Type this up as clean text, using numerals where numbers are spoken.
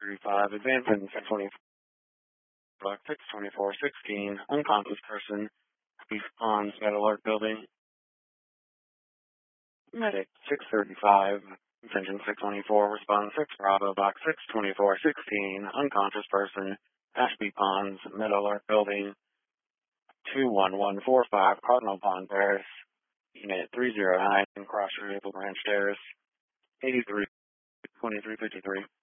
635, advancing 624, block 62416, unconscious person, Ponds, Med Alert Building. Medic 635, attention 624, respond 6 Bravo, box 62416, unconscious person, Ashby Ponds, Med Alert Building. 21145, Cardinal Pond Terrace, Unit 309, Cross River Branch Terrace, 83 2353.